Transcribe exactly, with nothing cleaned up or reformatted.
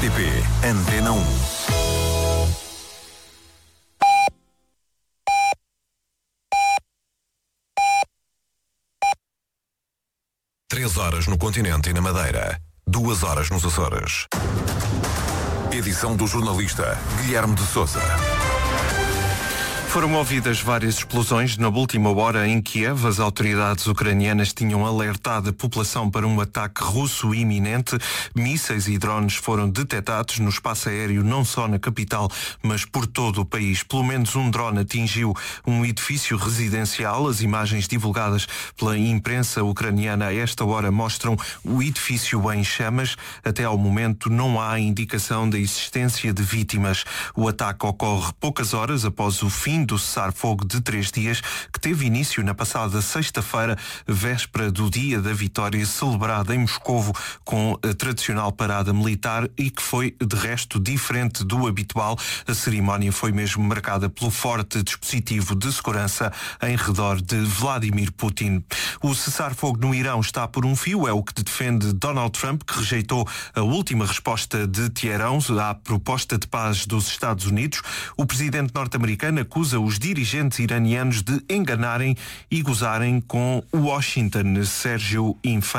T P Antena um. Três horas no continente e na Madeira. Duas horas nos Açores. Edição do jornalista Guilherme de Sousa. Foram ouvidas várias explosões na última hora em Kiev. As autoridades ucranianas tinham alertado a população para um ataque russo iminente. Mísseis e drones foram detectados no espaço aéreo, não só na capital, mas por todo o país. Pelo menos um drone atingiu um edifício residencial. As imagens divulgadas pela imprensa ucraniana a esta hora mostram o edifício em chamas. Até ao momento não há indicação da existência de vítimas. O ataque ocorre poucas horas após o fim do cessar-fogo de três dias, que teve início na passada sexta-feira, véspera do Dia da Vitória, celebrada em Moscovo com a tradicional parada militar e que foi, de resto, diferente do habitual. A cerimónia foi mesmo marcada pelo forte dispositivo de segurança em redor de Vladimir Putin. O cessar-fogo no Irão está por um fio, é o que defende Donald Trump, que rejeitou a última resposta de Teherão à proposta de paz dos Estados Unidos. O presidente norte-americano acusa os dirigentes iranianos de enganarem e gozarem com Washington. Sérgio Infante.